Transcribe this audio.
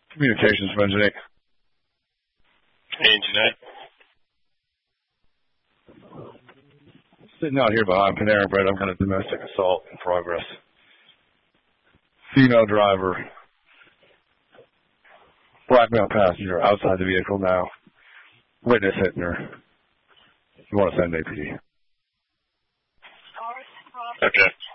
Communications from Engineer. Hey, Engineer. Sitting out here behind Panera Bread, I've got a domestic assault in progress. Female driver, black male passenger outside the vehicle now. Witness hitting her. You want to send APD? Okay.